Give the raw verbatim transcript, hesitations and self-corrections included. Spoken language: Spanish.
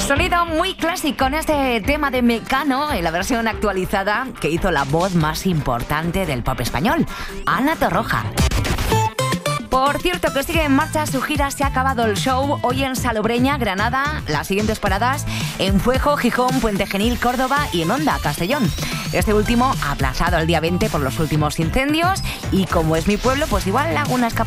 Sonido muy clásico en este tema de Mecano, en la versión actualizada que hizo la voz más importante del pop español, Ana Torroja. Por cierto, que sigue en marcha su gira Se ha acabado el show, hoy en Salobreña, Granada, las siguientes paradas en Fuejo, Gijón, Puente Genil, Córdoba y en Onda, Castellón. Este último aplazado el día veinte por los últimos incendios y como es mi pueblo, pues igual hago una escapada.